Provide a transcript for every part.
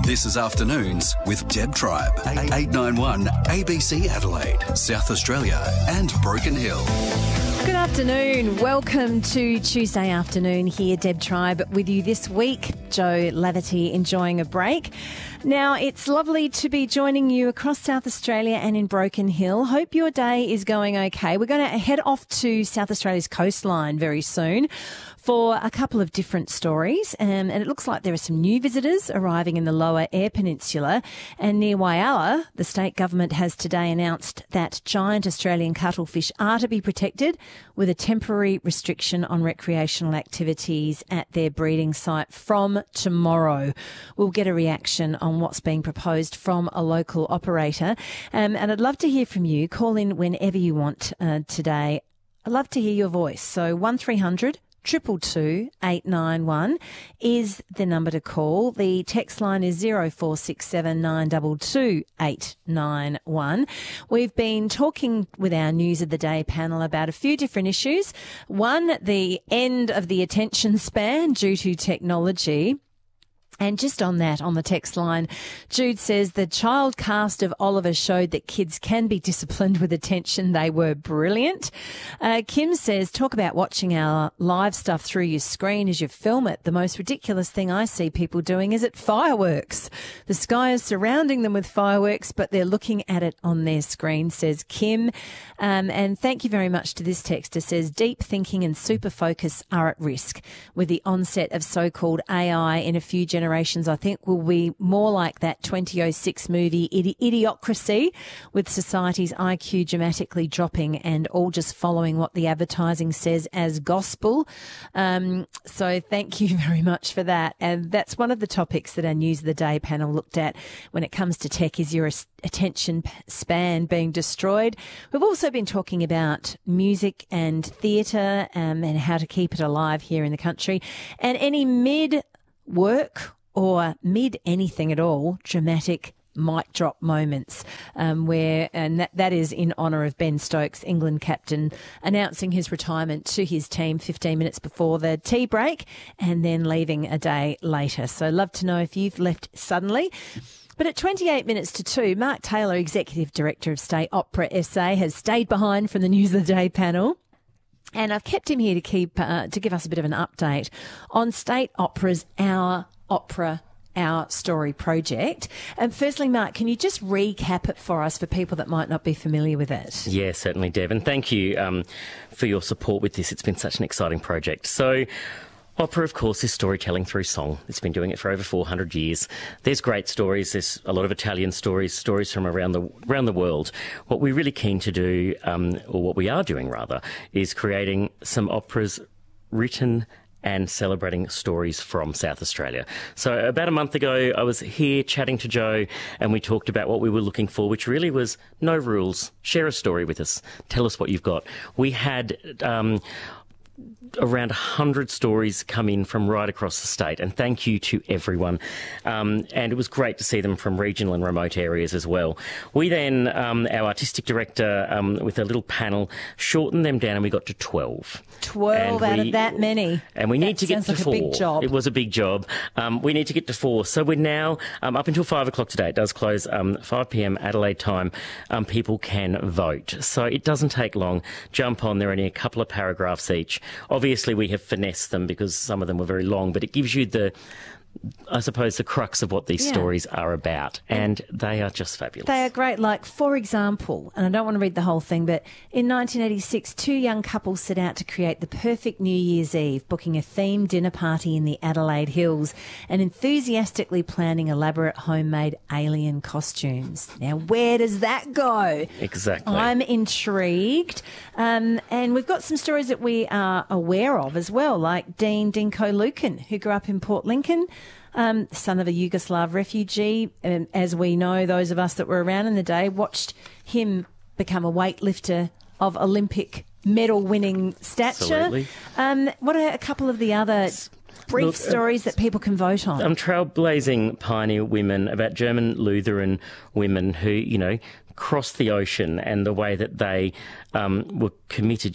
This is Afternoons with Deb Tribe, 891 ABC Adelaide, South Australia and Broken Hill. Good afternoon. Welcome to Tuesday afternoon here. Deb Tribe with you this week. Joe Laverty enjoying a break. Now, it's lovely to be joining you across South Australia and in Broken Hill. Hope your day is going okay. We're going to head off to South Australia's coastline very soon for a couple of different stories. And it looks like there are some new visitors arriving in the Lower Eyre Peninsula. And near Whyalla, the state government has today announced that giant Australian cuttlefish are to be protected with a temporary restriction on recreational activities at their breeding site from tomorrow. We'll get a reaction on what's being proposed from a local operator. And I'd love to hear from you. Call in whenever you want today. I'd love to hear your voice. So 1300 222 891 is the number to call. The text line is 0467 922 891. We've been talking with our News of the Day panel about a few different issues. One, the end of the attention span due to technology. And just on that, on the text line, Jude says the child cast of Oliver showed that kids can be disciplined with attention. They were brilliant. Kim says, talk about watching our live stuff through your screen as you film it. The most ridiculous thing I see people doing is at fireworks. The sky is surrounding them with fireworks, but they're looking at it on their screen, says Kim. And thank you very much to this texter. Says, deep thinking and super focus are at risk with the onset of so-called AI in a few generations. I think will be more like that 2006 movie Idiocracy, with society's IQ dramatically dropping and all just following what the advertising says as gospel. So thank you very much for that. And that's one of the topics that our News of the Day panel looked at when it comes to tech, is your attention span being destroyed. We've also been talking about music and theatre and how to keep it alive here in the country, and any mid-work or mid anything at all, dramatic mic drop moments, and that is in honour of Ben Stokes, England captain, announcing his retirement to his team 15 minutes before the tea break and then leaving a day later. So love to know if you've left suddenly. But at 28 minutes to 2, Mark Taylor, Executive Director of State Opera SA, has stayed behind from the News of the Day panel. And I've kept him here to give us a bit of an update on State Opera's Our Opera, Our Story project. And firstly, Mark, can you just recap it for us for people that might not be familiar with it? Yeah, certainly, Deb. And thank you for your support with this. It's been such an exciting project. So opera, of course, is storytelling through song. It's been doing it for over 400 years. There's great stories. There's a lot of Italian stories from around the world. What we're really keen to do, or what we are doing rather, is creating some operas written and celebrating stories from South Australia. So about a month ago, I was here chatting to Joe, and we talked about what we were looking for, which really was no rules. Share a story with us. Tell us what you've got. We had around 100 stories come in from right across the state, and thank you to everyone. And it was great to see them from regional and remote areas as well. We then, our artistic director, with a little panel, shortened them down, and we got to 12. 12 out of that many. And we need to get to 4. Sounds like a big job. It was a big job. We need to get to 4. So we're now, up until 5 o'clock today, it does close 5 p.m. Adelaide time, people can vote. So it doesn't take long. Jump on, there are only a couple of paragraphs each. Obviously, we have finessed them because some of them were very long, but it gives you the crux of what these stories are about, and they are just fabulous. They are great. Like, for example, and I don't want to read the whole thing, but in 1986, 2 young couples set out to create the perfect New Year's Eve, booking a themed dinner party in the Adelaide Hills and enthusiastically planning elaborate homemade alien costumes. Now, where does that go? Exactly. I'm intrigued. And we've got some stories that we are aware of as well, like Dean Dinko Lukin, who grew up in Port Lincoln, son of a Yugoslav refugee. As we know, those of us that were around in the day watched him become a weightlifter of Olympic medal-winning stature. Absolutely. What are a couple of the other brief stories that people can vote on? Trailblazing pioneer women, about German Lutheran women who, crossed the ocean, and the way that they were committed,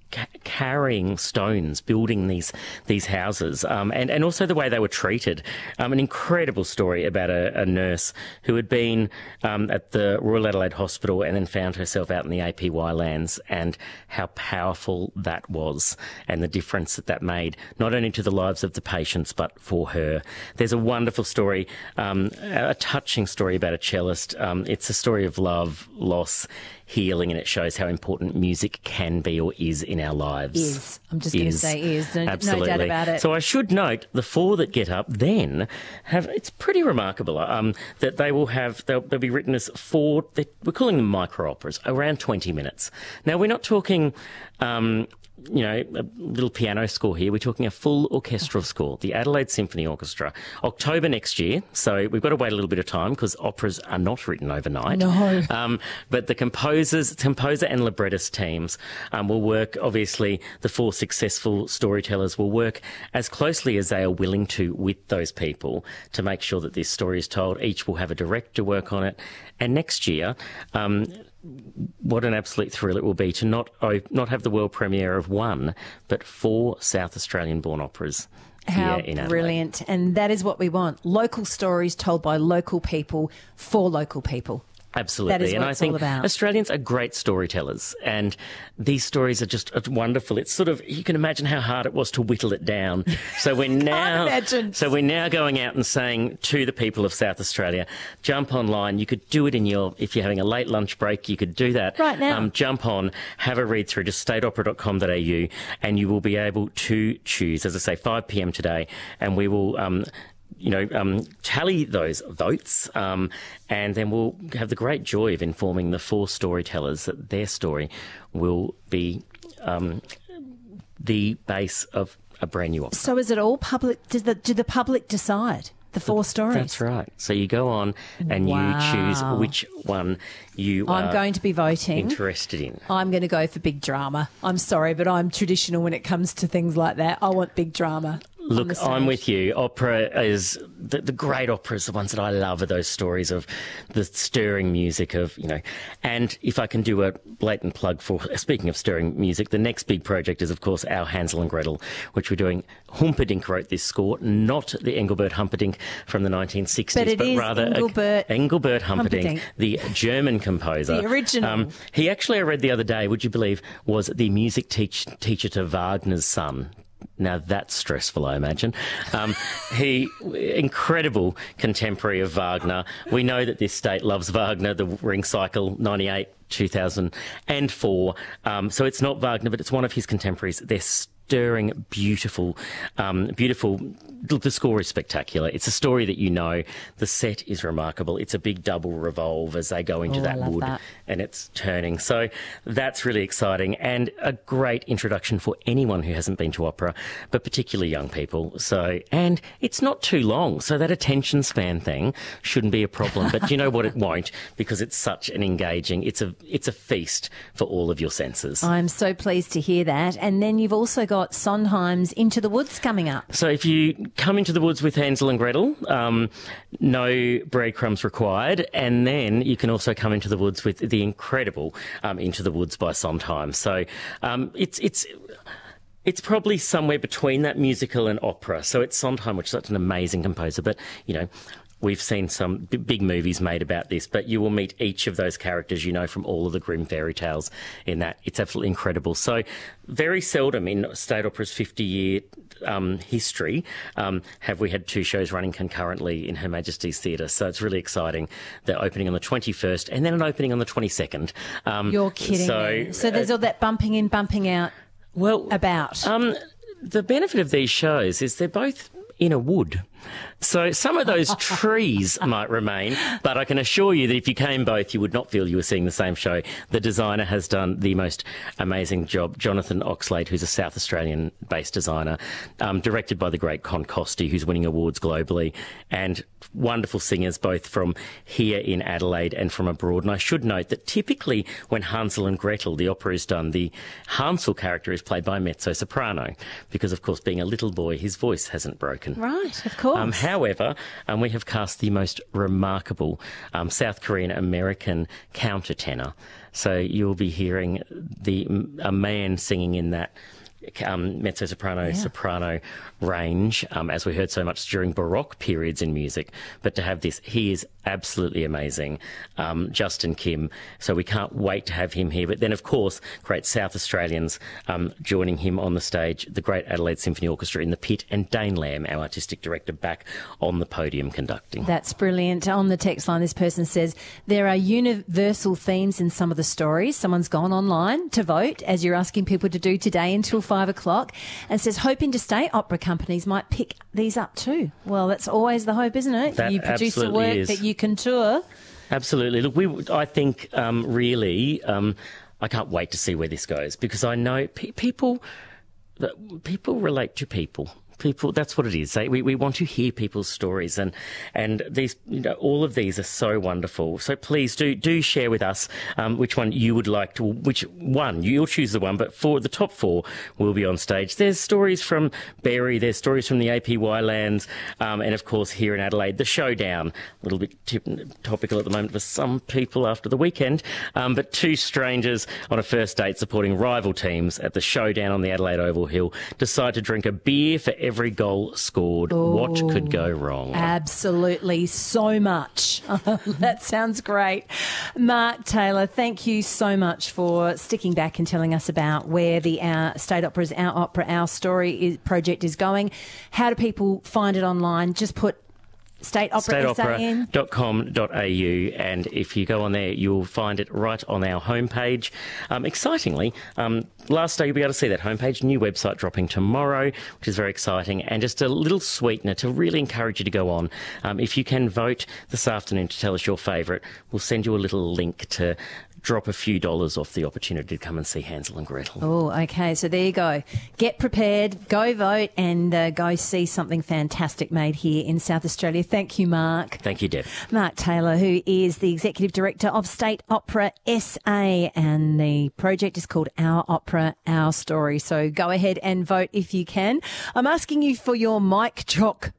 carrying stones, building these houses, and also the way they were treated. An incredible story about a nurse who had been at the Royal Adelaide Hospital and then found herself out in the APY lands, and how powerful that was and the difference that made, not only to the lives of the patients but for her. There's a wonderful story, a touching story about a cellist. It's a story of love, loss, healing, and it shows how important music can be or is in our lives. I'm just going to say is. Absolutely. No doubt about it. So I should note the 4 that get up then it's pretty remarkable that they'll be written as 4, we're calling them micro operas, around 20 minutes. Now, we're not talking a little piano score here. We're talking a full orchestral score, the Adelaide Symphony Orchestra. October next year, so we've got to wait a little bit of time because operas are not written overnight. No. But the composer and librettist teams will work, obviously, the 4 successful storytellers will work as closely as they are willing to with those people to make sure that this story is told. Each will have a director work on it. And next year, what an absolute thrill it will be to not have the world premiere of 1, but 4 South Australian-born operas. How here in brilliant. And that is what we want. Local stories told by local people for local people. Absolutely. That is what it's all about. Australians are great storytellers, and these stories are just wonderful. It's sort of, you can imagine how hard it was to whittle it down. So we're now going out and saying to the people of South Australia, jump online. You could do it if you're having a late lunch break, you could do that right now. Jump on, have a read through to stateopera.com.au, and you will be able to choose, as I say, 5 p.m. today, and we will tally those votes, and then we'll have the great joy of informing the 4 storytellers that their story will be the base of a brand new opera. So is it all public? Do the public decide the 4 stories? That's right. So you go on and you choose which one I'm going to be voting. Interested in. I'm going to go for big drama. I'm sorry, but I'm traditional when it comes to things like that. I want big drama. Look, I'm with you. Opera is the great operas, the ones that I love are those stories of the stirring music of, and if I can do a blatant plug for, speaking of stirring music, the next big project is, of course, our Hansel and Gretel, which we're doing. Humperdinck wrote this score, not the Engelbert Humperdinck from the 1960s, but rather Engelbert Humperdinck, the German composer. The original. He actually, I read the other day, would you believe, was the music teacher to Wagner's son. Now, that's stressful, I imagine. Incredible contemporary of Wagner. We know that this state loves Wagner, the Ring Cycle, 98, 2004. So it's not Wagner, but it's one of his contemporaries. They're stirring, beautiful. The score is spectacular. It's a story that you know. The set is remarkable. It's a big double revolve as they go into that wood and it's turning. So that's really exciting and a great introduction for anyone who hasn't been to opera, but particularly young people. So, and it's not too long. So that attention span thing shouldn't be a problem. But you know what? It won't, because it's such an engaging, it's a feast for all of your senses. I'm so pleased to hear that. And then you've also got Sondheim's Into the Woods coming up. So if you come into the woods with Hansel and Gretel, no breadcrumbs required, and then you can also come into the woods with the incredible Into the Woods by Sondheim. So it's probably somewhere between that musical and opera. So it's Sondheim, which is such an amazing composer, but we've seen some big movies made about this, but you will meet each of those characters, from all of the Grimm fairy tales in that. It's absolutely incredible. So very seldom in State Opera's 50-year history have we had 2 shows running concurrently in Her Majesty's Theatre. So it's really exciting. They're opening on the 21st and then an opening on the 22nd. You're kidding me. So there's all that bumping in, bumping out about. The benefit of these shows is they're both in a wood. So some of those trees might remain, but I can assure you that if you came both, you would not feel you were seeing the same show. The designer has done the most amazing job. Jonathan Oxlade, who's a South Australian-based designer, directed by the great Con Costi, who's winning awards globally, and wonderful singers both from here in Adelaide and from abroad. And I should note that typically when Hansel and Gretel, the opera is done, the Hansel character is played by a mezzo-soprano because, of course, being a little boy, his voice hasn't broken. Right, of course. However, we have cast the most remarkable South Korean American countertenor. So you'll be hearing a man singing in that mezzo-soprano, soprano range, as we heard so much during Baroque periods in music. But to have this, he is absolutely amazing, Justin Kim. So we can't wait to have him here. But then, of course, great South Australians joining him on the stage, the Great Adelaide Symphony Orchestra in the pit, and Dane Lamb, our artistic director, back on the podium conducting. That's brilliant. On the text line, this person says, there are universal themes in some of the stories. Someone's gone online to vote, as you're asking people to do today until 5 o'clock, and says, hoping to stay, opera companies might pick these up too. Well, that's always the hope, isn't it? That you produce the work is. That you can tour. Absolutely. Look, I think really, I can't wait to see where this goes, because I know people relate to people. People, that's what it is. We want to hear people's stories, and these, all of these are so wonderful. So please do share with us which one you would like to. Which one you'll choose the one, but for the top 4 will be on stage. There's stories from Berry, there's stories from the APY lands, and of course here in Adelaide, the Showdown. A little bit topical at the moment for some people after the weekend, but 2 strangers on a first date supporting rival teams at the Showdown on the Adelaide Oval Hill decide to drink a beer for every goal scored. Oh, what could go wrong? Absolutely, so much. That sounds great. Mark Taylor, thank you so much for sticking back and telling us about where the State Opera's Our Opera, Our Story project is going. How do people find it online? Just put stateopera.com.au, and if you go on there, you'll find it right on our homepage. Excitingly, last day you'll be able to see that homepage, new website dropping tomorrow, which is very exciting, and just a little sweetener to really encourage you to go on. If you can vote this afternoon to tell us your favourite, we'll send you a little link to drop a few dollars off the opportunity to come and see Hansel and Gretel. Oh, okay. So there you go. Get prepared, go vote, and go see something fantastic made here in South Australia. Thank you, Mark. Thank you, Deb. Mark Taylor, who is the Executive Director of State Opera SA, and the project is called Our Opera, Our Story. So go ahead and vote if you can. I'm asking you for your mic drop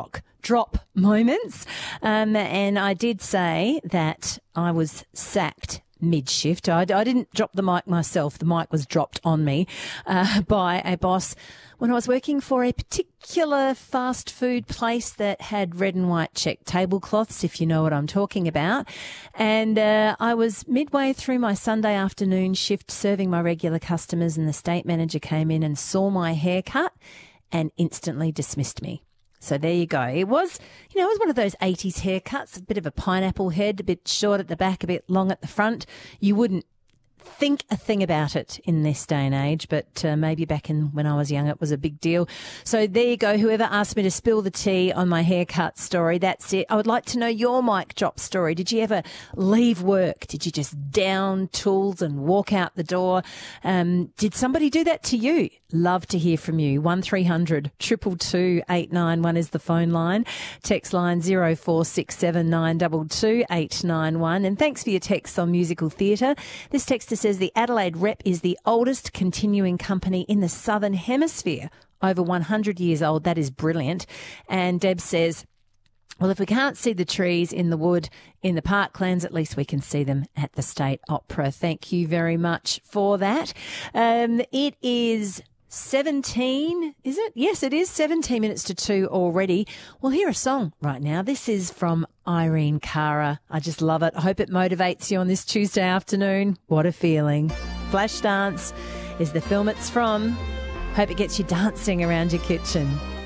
moments. And I did say that I was sacked mid-shift. I didn't drop the mic myself. The mic was dropped on me by a boss when I was working for a particular fast food place that had red and white check tablecloths, if you know what I'm talking about. And I was midway through my Sunday afternoon shift serving my regular customers, and the state manager came in and saw my haircut and instantly dismissed me. So there you go. It was one of those 80s haircuts, a bit of a pineapple head, a bit short at the back, a bit long at the front. You wouldn't think a thing about it in this day and age, but maybe back when I was young, it was a big deal. So there you go. Whoever asked me to spill the tea on my haircut story, that's it. I would like to know your mic drop story. Did you ever leave work? Did you just down tools and walk out the door? Did somebody do that to you? Love to hear from you. 1300 222 891 is the phone line. Text line 0467 922 891. And thanks for your texts on musical theatre. This texter says the Adelaide Rep is the oldest continuing company in the Southern Hemisphere. Over 100 years old. That is brilliant. And Deb says, well, if we can't see the trees in the wood in the parklands, at least we can see them at the State Opera. Thank you very much for that. It is 17, is it? Yes, it is 17 minutes to 2 already. We'll hear a song right now. This is from Irene Cara. I just love it. I hope it motivates you on this Tuesday afternoon. What a feeling. Flashdance is the film it's from. Hope it gets you dancing around your kitchen.